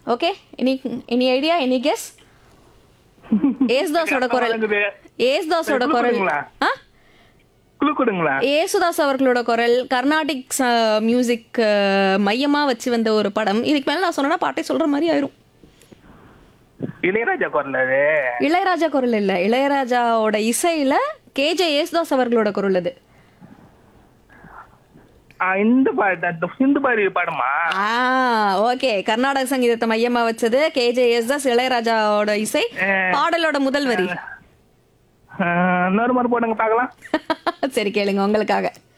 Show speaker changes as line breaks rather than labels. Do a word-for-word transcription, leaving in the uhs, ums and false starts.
Okay, any any idea, any guess? ஏசுதாஸோட குரல், ஏசுதாஸோட குரல். ஆ,
குளு கொடுங்களா?
ஏசுதாஸ் அவர்களோட குரல், கர்நாடிக் மியூசிக் மையமா வச்சு வந்த ஒரு படம். இதுக்கு மேல நான் சொன்னா பாட்டே சொல்ற மாதிரி ஆயிரும்.
இளையராஜா குரல் அது.
இளையராஜா குரல் இல்ல, இளையராஜாவோட இசையில கேஜே ஏசுதாஸ் அவர்களோட குரல் அது.
ஆ, இந்த பாட்டு சிந்து பாரி பாடுமா?
ஆ, ஓகே. கர்நாடக சங்கீதத்தை மையமா வச்சது கேஜே ஏசுதாஸ், இளையராஜாவோட இசை. பாடலோட முதல் வரி
இன்னொரு மாதிரி போடுங்க பாக்கலாம்.
சரி, கேளுங்க உங்களுக்காக.